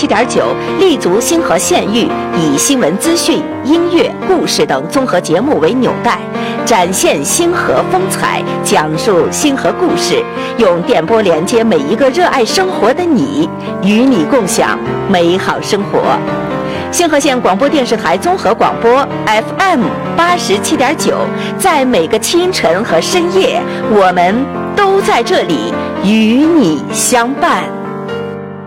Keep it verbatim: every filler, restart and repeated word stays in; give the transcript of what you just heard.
七点九，立足星河县域，以新闻资讯、音乐、故事等综合节目为纽带，展现星河风采，讲述星河故事，用电波连接每一个热爱生活的你，与你共享美好生活。星河县广播电视台综合广播 F M 八十七点九，在每个清晨和深夜，我们都在这里与你相伴。